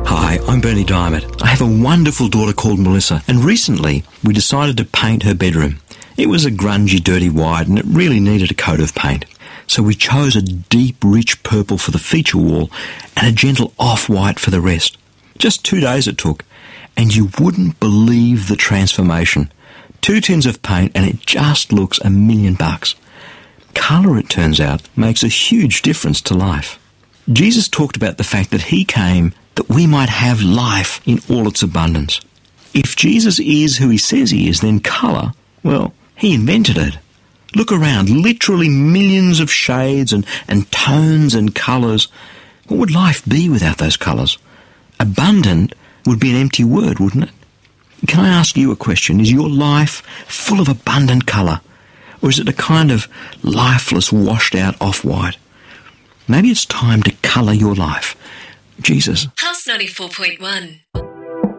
Hi, I'm Bernie Diamond. I have a wonderful daughter called Melissa, and recently we decided to paint her bedroom. It was a grungy, dirty white, and it really needed a coat of paint. So we chose a deep, rich purple for the feature wall and a gentle off-white for the rest. Just 2 days it took, and you wouldn't believe the transformation. 2 tins of paint and it just looks $1 million. Colour, it turns out, makes a huge difference to life. Jesus talked about the fact that he came that we might have life in all its abundance. If Jesus is who he says he is, then colour, well, he invented it. Look around, literally millions of shades and tones and colours. What would life be without those colours? Abundant would be an empty word, wouldn't it? Can I ask you a question? Is your life full of abundant colour? Or is it a kind of lifeless, washed-out off-white? Maybe it's time to colour your life. Jesus. House 94.1.